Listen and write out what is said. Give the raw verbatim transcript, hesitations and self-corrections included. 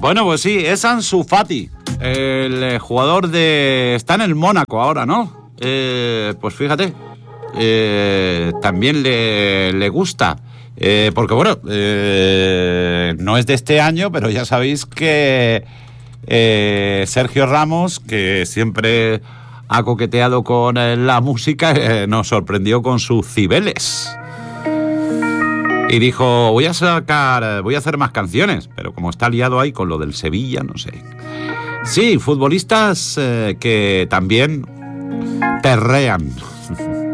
Bueno, pues sí, es Ansu Fati, el jugador de... Está en el Mónaco ahora, ¿no? Eh, pues fíjate, eh, también le, le gusta, eh, porque bueno, eh, no es de este año, pero ya sabéis que eh, Sergio Ramos, que siempre ha coqueteado con eh, la música, eh, nos sorprendió con sus Cibeles. Y dijo, voy a sacar, voy a hacer más canciones, pero como está liado ahí con lo del Sevilla, no sé. Sí, futbolistas eh, que también perrean.